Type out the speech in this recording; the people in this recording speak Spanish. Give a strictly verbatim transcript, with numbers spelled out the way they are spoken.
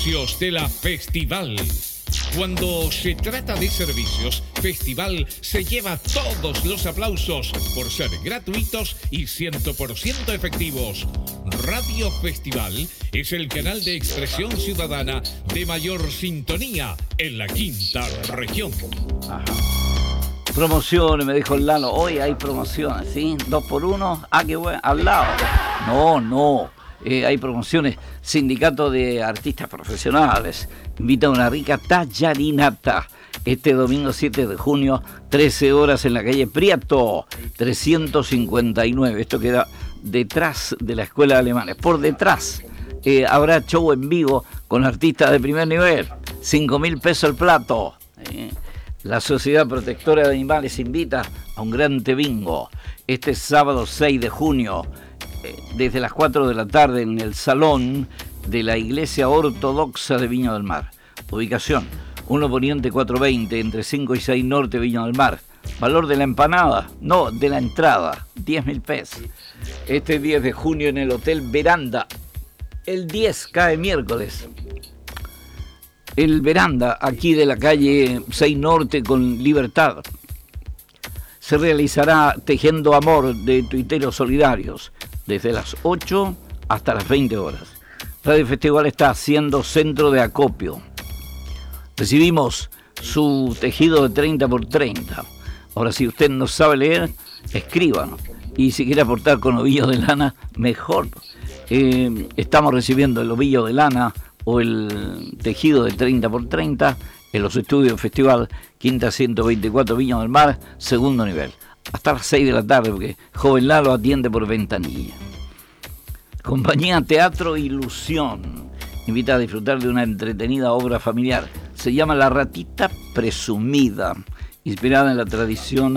Servicios de la Festival. Cuando se trata de servicios, Festival se lleva todos los aplausos por ser gratuitos y cien por ciento efectivos. Radio Festival es el canal de expresión ciudadana de mayor sintonía en la quinta región. Ajá. Promociones, me dijo el Lalo. Hoy hay promociones, ¿sí? Dos por uno. Ah, qué bueno. Al lado. No, no. Eh, hay promociones. Sindicato de Artistas Profesionales invita a una rica tallarinata este domingo siete de junio, trece horas en la calle Prieto, trescientos cincuenta y nueve. Esto queda detrás de la Escuela de Alemanes. Por detrás eh, habrá show en vivo con artistas de primer nivel. cinco mil pesos el plato. Eh. La Sociedad Protectora de Animales invita a un gran té bingo este sábado seis de junio, eh, desde las cuatro de la tarde en el salón de la Iglesia Ortodoxa de Viña del Mar. Ubicación: uno Poniente cuatrocientos veinte, entre cinco y seis Norte, Viña del Mar. Valor de la empanada, no, de la entrada, diez mil pesos. Este diez de junio en el Hotel Veranda. El diez cae miércoles. El Veranda, aquí de la calle seis Norte con Libertad. Se realizará Tejiendo Amor de Tuiteros Solidarios, desde las ocho hasta las veinte horas. Radio Festival está haciendo centro de acopio. Recibimos su tejido de treinta por treinta. Ahora, si usted no sabe leer, escríbanos. Y si quiere aportar con ovillo de lana, mejor. Eh, estamos recibiendo el ovillo de lana o el tejido de treinta por treinta en los estudios Festival, Quinta ciento veinticuatro, Viña del Mar, segundo nivel. Hasta las seis de la tarde, porque Joven Lalo atiende por ventanilla. Compañía Teatro Ilusión invita a disfrutar de una entretenida obra familiar. Se llama La Ratita Presumida, inspirada en la tradición